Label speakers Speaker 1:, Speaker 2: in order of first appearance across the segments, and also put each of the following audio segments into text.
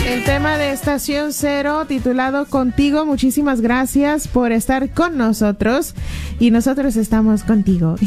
Speaker 1: El tema de Estación Cero, titulado Contigo. Muchísimas gracias por estar con nosotros. Y nosotros estamos contigo.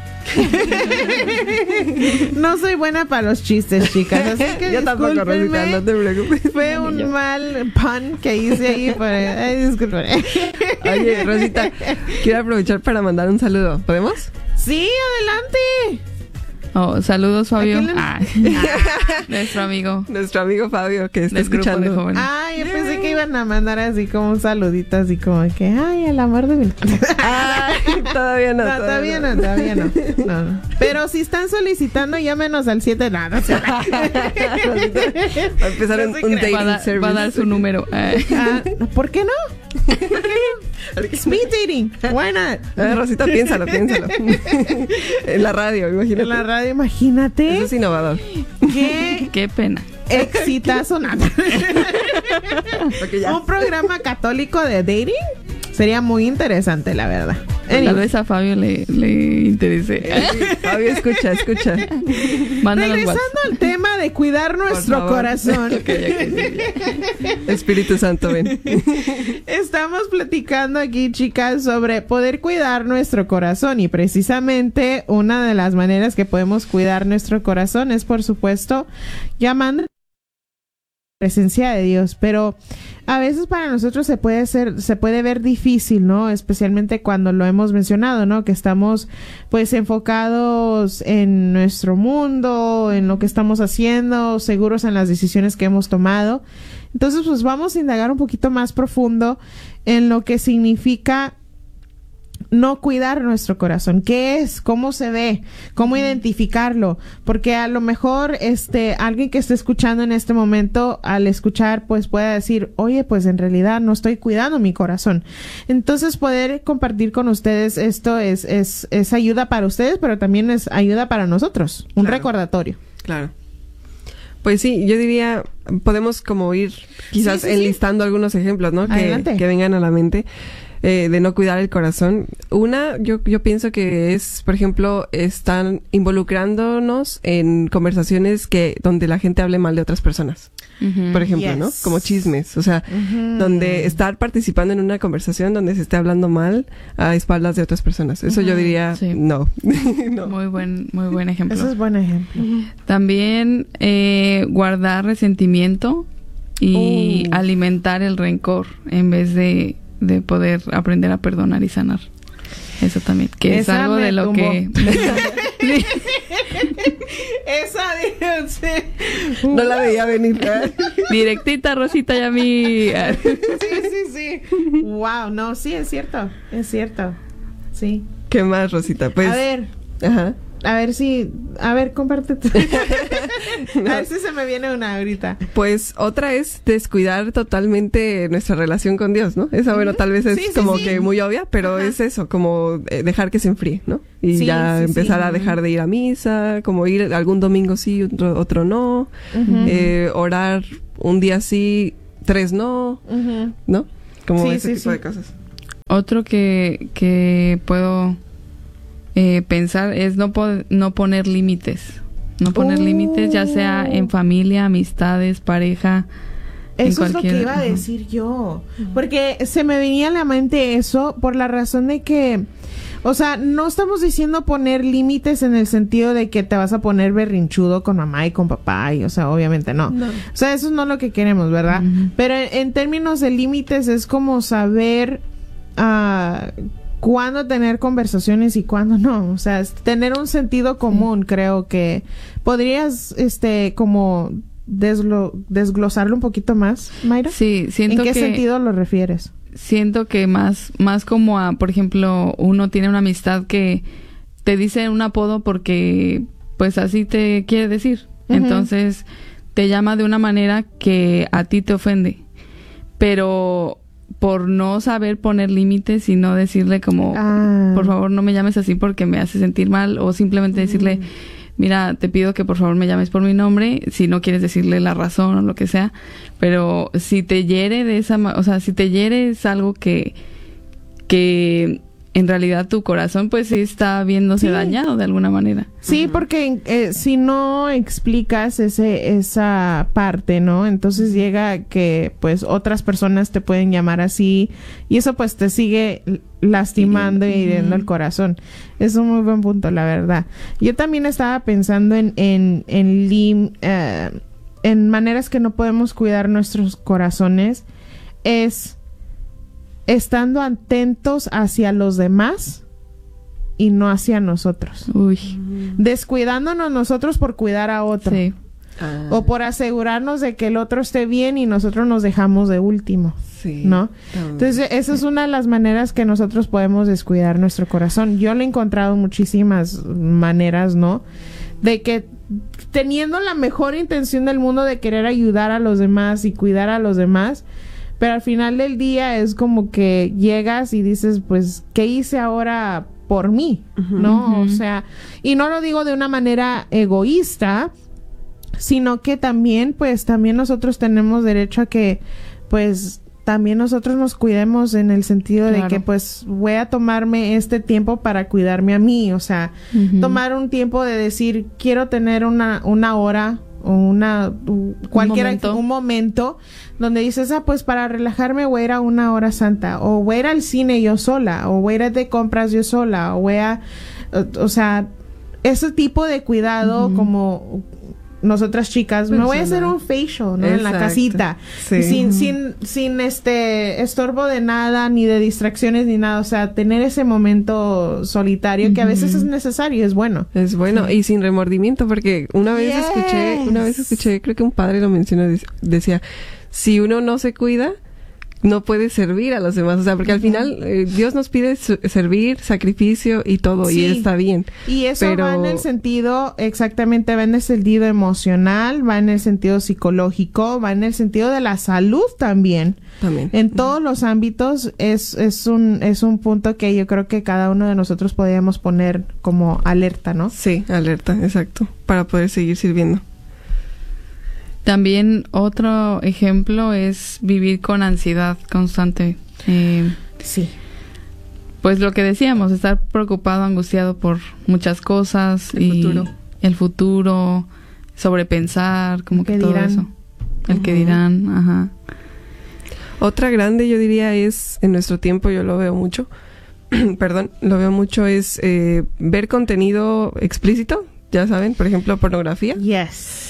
Speaker 1: No soy buena para los chistes, chicas. Así que
Speaker 2: yo tampoco, Rosita, no te preocupes.
Speaker 1: Fue un mal pun que hice ahí. Ay, discúlpame.
Speaker 2: Oye, Rosita, quiero aprovechar para mandar un saludo. ¿Podemos?
Speaker 1: Sí, adelante.
Speaker 3: Oh, saludos, Fabio. Nuestro amigo.
Speaker 2: Nuestro amigo Fabio, que está escuchando.
Speaker 1: Ay, yo pensé que iban a mandar así como un saludito, así como que, ay, el amor de mi...
Speaker 2: Todavía no.
Speaker 1: Todavía no. Pero si están solicitando, llámenos al 7 nada.
Speaker 2: Va a empezar un dating service.
Speaker 3: Va a dar su número.
Speaker 1: ¿Por qué no? Speed dating. Why not?
Speaker 2: Rosita, piénsalo. En la radio, imagínate.
Speaker 1: En la radio, imagínate.
Speaker 2: Eso es innovador.
Speaker 3: Qué pena.
Speaker 1: Exitazo nada. Un programa católico de dating sería muy interesante, la verdad.
Speaker 3: Tal vez a Fabio le interese.
Speaker 2: Fabio, escucha.
Speaker 1: Regresando al tema de cuidar nuestro corazón.
Speaker 2: Okay. Espíritu Santo, ven.
Speaker 1: Estamos platicando aquí, chicas, sobre poder cuidar nuestro corazón. Y precisamente una de las maneras que podemos cuidar nuestro corazón es, por supuesto, llamando presencia de Dios, pero a veces para nosotros se puede ver difícil, ¿no? Especialmente cuando lo hemos mencionado, ¿no? Que estamos pues enfocados en nuestro mundo, en lo que estamos haciendo, seguros en las decisiones que hemos tomado. Entonces, pues vamos a indagar un poquito más profundo en lo que significa no cuidar nuestro corazón. ¿Qué es? ¿Cómo se ve? ¿Cómo identificarlo? Porque a lo mejor alguien que esté escuchando en este momento, al escuchar, pues pueda decir, oye, pues en realidad no estoy cuidando mi corazón. Entonces, poder compartir con ustedes esto es ayuda para ustedes, pero también es ayuda para nosotros. Un recordatorio.
Speaker 2: Claro. Pues sí, yo diría, podemos como ir quizás enlistando algunos ejemplos, ¿no? Que vengan a la mente. De no cuidar el corazón. Yo pienso que es, por ejemplo, están involucrándonos en conversaciones donde la gente hable mal de otras personas. Uh-huh. Por ejemplo, ¿no? Como chismes. O sea, donde estar participando en una conversación donde se esté hablando mal a espaldas de otras personas. Eso yo diría, no. No.
Speaker 3: Muy buen ejemplo.
Speaker 1: Eso es buen ejemplo.
Speaker 3: También guardar resentimiento y alimentar el rencor en vez de poder aprender a perdonar y sanar. Eso también, que es algo de lo que...
Speaker 2: No la veía venir.
Speaker 3: Directita, Rosita, y a mí.
Speaker 1: Sí. Wow, no, sí, es cierto. Sí.
Speaker 2: ¿Qué más, Rosita? Pues...
Speaker 1: A ver.
Speaker 2: Ajá.
Speaker 1: A ver, compártete. No. A ver si se me viene una ahorita.
Speaker 2: Pues otra es descuidar totalmente nuestra relación con Dios, ¿no? Esa, bueno, tal vez es que muy obvia, pero es eso, como dejar que se enfríe, ¿no? Y empezar a dejar de ir a misa, como ir algún domingo sí, otro no, orar un día sí, 3 no, ¿no? Como ese tipo de cosas.
Speaker 3: Otro que puedo pensar es no poner límites. No poner límites, ya sea en familia, amistades, pareja.
Speaker 1: Eso es lo que iba a decir yo. Porque se me venía a la mente eso por la razón de que, o sea, no estamos diciendo poner límites en el sentido de que te vas a poner berrinchudo con mamá y con papá. Y, o sea, obviamente no. O sea, eso no es lo que queremos, ¿verdad? Pero en términos de límites es como saber... cuándo tener conversaciones y cuándo no. O sea, tener un sentido común. Creo que podrías, como desglosarlo un poquito más, Mayra.
Speaker 3: Sí, siento que...
Speaker 1: ¿En qué sentido lo refieres?
Speaker 3: Siento que más como a, por ejemplo, uno tiene una amistad que te dice un apodo porque, pues, así te quiere decir. Entonces, te llama de una manera que a ti te ofende. Pero... por no saber poner límites y no decirle como, por favor no me llames así porque me hace sentir mal, o simplemente decirle, mira, te pido que por favor me llames por mi nombre, si no quieres decirle la razón o lo que sea, pero si te hiere de esa, o sea, si te hiere es algo que en realidad tu corazón pues sí está viéndose dañado de alguna manera.
Speaker 1: Sí, porque si no explicas esa parte, ¿no? Entonces llega que pues otras personas te pueden llamar así y eso pues te sigue lastimando y hiriendo el corazón. Es un muy buen punto, la verdad. Yo también estaba pensando en maneras que no podemos cuidar nuestros corazones, es estando atentos hacia los demás y no hacia nosotros. Descuidándonos nosotros por cuidar a otro. Sí. O por asegurarnos de que el otro esté bien y nosotros nos dejamos de último. Sí, ¿no? Entonces, esa es una de las maneras que nosotros podemos descuidar nuestro corazón. Yo lo he encontrado muchísimas maneras, ¿no? De que teniendo la mejor intención del mundo de querer ayudar a los demás y cuidar a los demás, pero al final del día es como que llegas y dices, pues, ¿qué hice ahora por mí? ¿No? O sea, y no lo digo de una manera egoísta, sino que también, pues, también nosotros tenemos derecho a que, pues, también nosotros nos cuidemos en el sentido de que, pues, voy a tomarme este tiempo para cuidarme a mí. O sea, tomar un tiempo de decir, quiero tener una hora o un momento donde dices, pues para relajarme voy a ir a una hora santa, o voy a ir al cine yo sola, o voy a ir de compras yo sola, o voy a, o sea, ese tipo de cuidado como nosotras chicas, me voy a hacer un facial, ¿no? En la casita, sin estorbo de nada, ni de distracciones, ni nada. O sea, tener ese momento solitario que a veces es necesario, es bueno.
Speaker 2: Es bueno, y sin remordimiento, porque una vez escuché, creo que un padre lo mencionó, decía, si uno no se cuida, no puede servir a los demás, o sea, porque al final Dios nos pide servir, sacrificio y todo, y está bien. Y eso va en el sentido, exactamente, va en el sentido emocional, va en el sentido psicológico, va en el sentido de la salud también. En todos los ámbitos es un punto que yo creo que cada uno de nosotros podríamos poner como alerta, ¿no? Sí, alerta, exacto, para poder seguir sirviendo.
Speaker 3: También otro ejemplo es vivir con ansiedad constante.
Speaker 1: Sí.
Speaker 3: Pues lo que decíamos, estar preocupado, angustiado por muchas cosas. El futuro, sobrepensar, como que todo eso. El que dirán, ajá.
Speaker 2: Otra grande, yo diría, es, en nuestro tiempo, yo lo veo mucho, es ver contenido explícito, ya saben, por ejemplo, pornografía.
Speaker 1: Yes.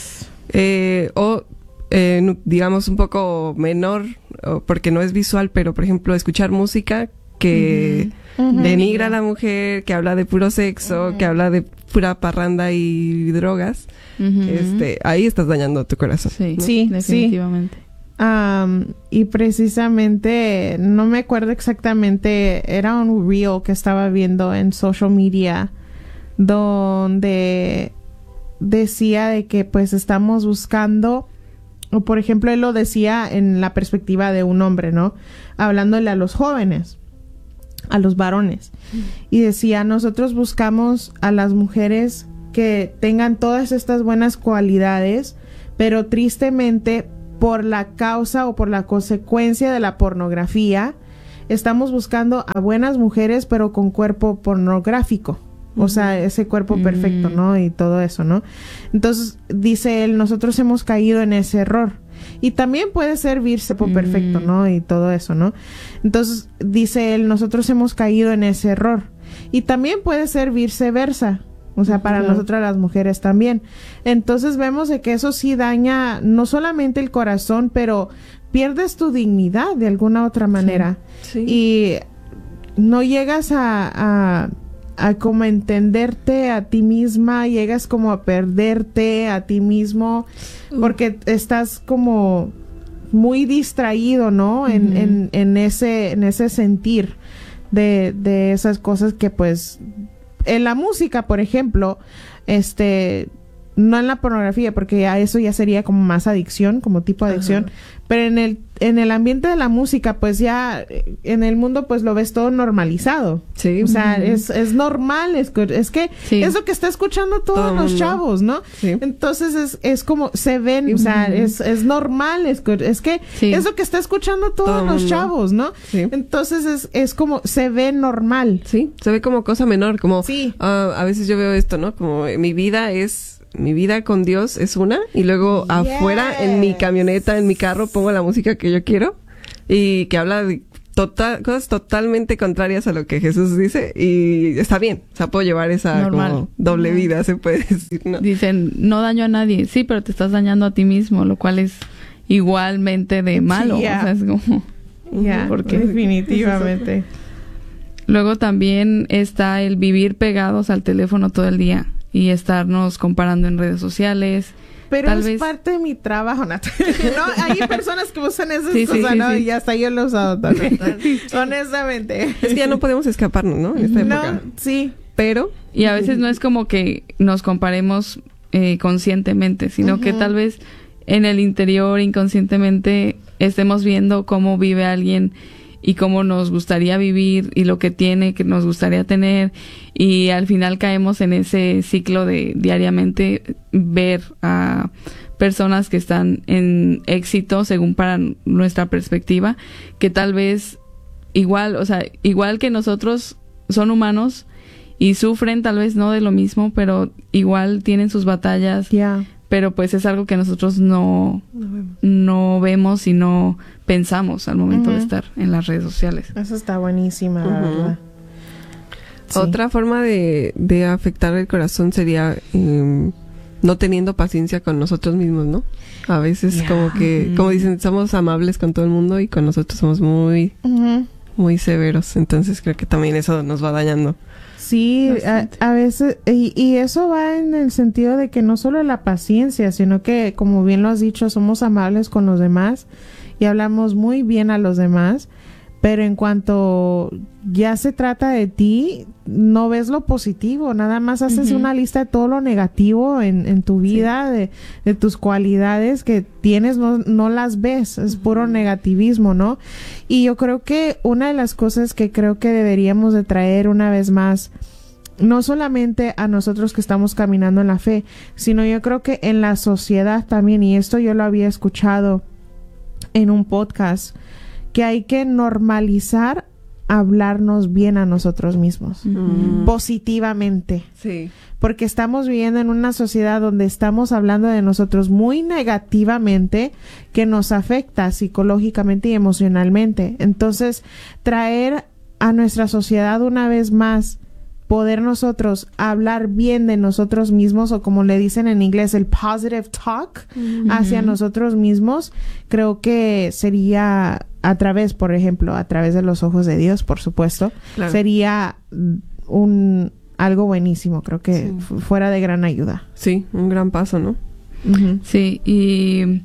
Speaker 2: Digamos un poco menor, porque no es visual, pero por ejemplo escuchar música que denigra a la mujer, que habla de puro sexo, que habla de pura parranda y drogas, ahí estás dañando tu corazón.
Speaker 3: Sí, ¿no? Sí, definitivamente.
Speaker 1: Y precisamente, no me acuerdo exactamente, era un reel que estaba viendo en social media donde decía de que pues estamos buscando, o por ejemplo él lo decía en la perspectiva de un hombre, ¿no? Hablándole a los jóvenes, a los varones, y decía, nosotros buscamos a las mujeres que tengan todas estas buenas cualidades, pero tristemente por la causa o por la consecuencia de la pornografía estamos buscando a buenas mujeres pero con cuerpo pornográfico. O sea, ese cuerpo perfecto, ¿no? Y todo eso, ¿no? Entonces, dice él, nosotros hemos caído en ese error. Y también puede ser cuerpo perfecto, ¿no? Y todo eso, ¿no? Entonces, dice él, nosotros hemos caído en ese error. Y también puede ser viceversa. O sea, para nosotras las mujeres también. Entonces, vemos de que eso sí daña no solamente el corazón, pero pierdes tu dignidad de alguna otra manera. Sí. Y no llegas a como entenderte a ti misma, llegas como a perderte a ti mismo, porque estás como muy distraído, ¿no? En ese sentir de esas cosas que pues en la música, por ejemplo, no en la pornografía, porque ya eso ya sería como más adicción, como tipo de adicción, pero en el ambiente de la música, pues ya en el mundo pues lo ves todo normalizado.
Speaker 2: Sí.
Speaker 1: O sea, es normal, es que es lo que está escuchando todos los chavos, ¿no?
Speaker 2: Sí.
Speaker 1: Entonces es como se ven, o sea, es normal, es que es lo que está escuchando todos los chavos, ¿no?
Speaker 2: Sí.
Speaker 1: Entonces es como se ve normal.
Speaker 2: Sí, se ve como cosa menor, como a veces yo veo esto, ¿no? Como mi vida con Dios es una, y luego afuera en mi camioneta, en mi carro, pongo la música que yo quiero y que habla de cosas totalmente contrarias a lo que Jesús dice, y está bien, o sea, puedo llevar esa como doble vida, se puede decir, ¿no?
Speaker 3: Dicen, no daño a nadie, sí, pero te estás dañando a ti mismo, lo cual es igualmente de malo, o sea, es como...
Speaker 1: porque definitivamente.
Speaker 3: Luego también está el vivir pegados al teléfono todo el día y estarnos comparando en redes sociales.
Speaker 1: Pero es parte de mi trabajo, ¿no? Hay personas que usan esas cosas, ¿no? Sí. Y hasta yo lo he usado también. Honestamente.
Speaker 2: Es que ya no podemos escaparnos, ¿no? En esta época.
Speaker 1: No, sí.
Speaker 2: Pero...
Speaker 3: Y a veces no es como que nos comparemos conscientemente, sino que tal vez en el interior, inconscientemente, estemos viendo cómo vive alguien y cómo nos gustaría vivir y lo que tiene, que nos gustaría tener, y al final caemos en ese ciclo de diariamente ver a personas que están en éxito según para nuestra perspectiva, que tal vez igual que nosotros son humanos y sufren tal vez no de lo mismo, pero igual tienen sus batallas. Pero pues es algo que nosotros no vemos y no pensamos al momento de estar en las redes sociales.
Speaker 1: Eso está buenísima, la verdad.
Speaker 2: Sí. Otra forma de afectar el corazón sería no teniendo paciencia con nosotros mismos, ¿no? A veces como que, como dicen, somos amables con todo el mundo y con nosotros somos muy, muy severos. Entonces creo que también eso nos va dañando.
Speaker 1: Sí, a veces, y eso va en el sentido de que no solo la paciencia, sino que, como bien lo has dicho, somos amables con los demás y hablamos muy bien a los demás, pero en cuanto ya se trata de ti, no ves lo positivo, nada más haces una lista de todo lo negativo en tu vida, de tus cualidades que tienes, no las ves, es puro negativismo, ¿no? Y yo creo que una de las cosas que creo que deberíamos de traer una vez más, no solamente a nosotros que estamos caminando en la fe, sino yo creo que en la sociedad también, y esto yo lo había escuchado en un podcast, que hay que normalizar hablarnos bien a nosotros mismos, positivamente.
Speaker 2: Sí.
Speaker 1: Porque estamos viviendo en una sociedad donde estamos hablando de nosotros muy negativamente, que nos afecta psicológicamente y emocionalmente. Entonces, traer a nuestra sociedad una vez más, poder nosotros hablar bien de nosotros mismos, o como le dicen en inglés, el positive talk hacia nosotros mismos, creo que sería a través de los ojos de Dios, por supuesto, sería algo buenísimo, creo que fuera de gran ayuda.
Speaker 2: Sí, un gran paso, ¿no?
Speaker 3: Sí, y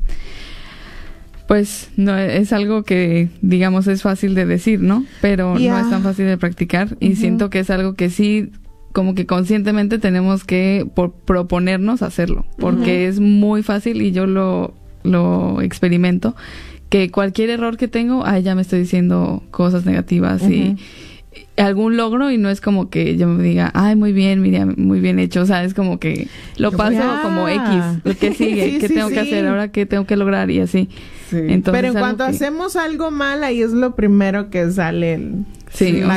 Speaker 3: pues no es algo que, digamos, es fácil de decir, ¿no? Pero no es tan fácil de practicar, y siento que es algo que sí, como que conscientemente tenemos que proponernos hacerlo, porque es muy fácil, y yo lo experimento, que cualquier error que tengo, ya me estoy diciendo cosas negativas y algún logro, y no es como que yo me diga, ay, muy bien, Miriam, muy bien hecho, o sea, es como que lo paso como X, lo que sigue, qué tengo que hacer, ahora qué tengo que lograr, y así. Entonces,
Speaker 1: pero en cuanto hacemos algo mal, ahí es lo primero que sale.
Speaker 3: Sí,